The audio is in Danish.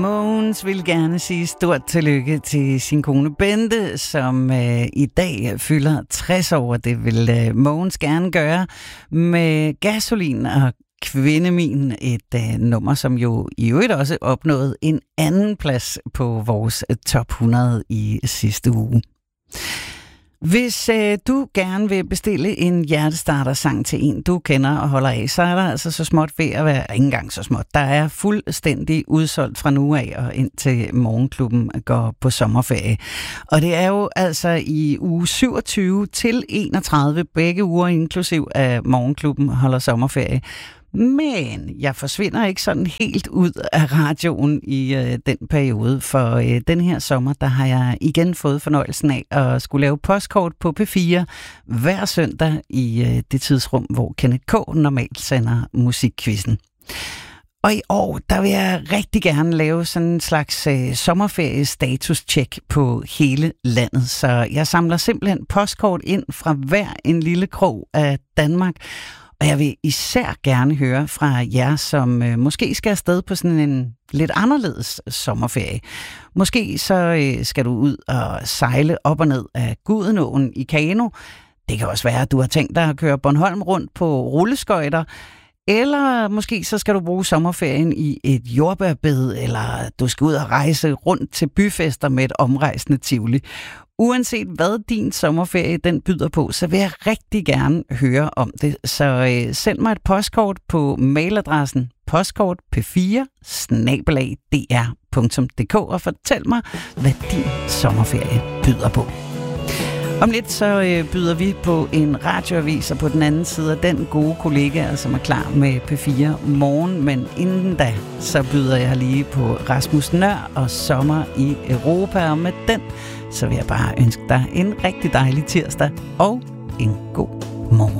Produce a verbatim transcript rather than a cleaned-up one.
Mogens vil gerne sige stort tillykke til sin kone Bente, som øh, i dag fylder tres år. Det vil øh, Mogens gerne gøre med Gasolin og Kvindemin, et øh, nummer, som jo i øvrigt også opnåede en anden plads på vores øh, top hundrede i sidste uge. Hvis øh, du gerne vil bestille en hjertestarter-sang til en, du kender og holder af, så er der altså så småt ved at være, ikke engang så småt, der er fuldstændig udsolgt fra nu af og indtil Morgenklubben går på sommerferie. Og det er jo altså i uge syvogtyve til enogtredive, begge uger inklusiv af Morgenklubben holder sommerferie. Men jeg forsvinder ikke sådan helt ud af radioen i øh, den periode, for øh, den her sommer, der har jeg igen fået fornøjelsen af at skulle lave postkort på P fire hver søndag i øh, det tidsrum, hvor Kenneth K. normalt sender musikquizzen. Og i år, der vil jeg rigtig gerne lave sådan en slags øh, sommerferie-status-check på hele landet. Så jeg samler simpelthen postkort ind fra hver en lille krog af Danmark. Og jeg vil især gerne høre fra jer, som øh, måske skal afsted på sådan en lidt anderledes sommerferie. Måske så øh, skal du ud og sejle op og ned af Gudenåen i kano. Det kan også være, at du har tænkt dig at køre Bornholm rundt på rulleskøjter. Eller måske så skal du bruge sommerferien i et jordbærbed, eller du skal ud og rejse rundt til byfester med et omrejsende tivoli. Uanset hvad din sommerferie den byder på, så vil jeg rigtig gerne høre om det. Så øh, send mig et postkort på mailadressen postkort p fire snabel-a d r punktum d k og fortæl mig, hvad din sommerferie byder på. Om lidt så øh, byder vi på en radioavis, og på den anden side af den gode kollega, som er klar med P fire morgen. Men inden da, så byder jeg lige på Rasmus Nøhr og Sommer i Europa. Og med den, så vil jeg bare ønske dig en rigtig dejlig tirsdag og en god morgen.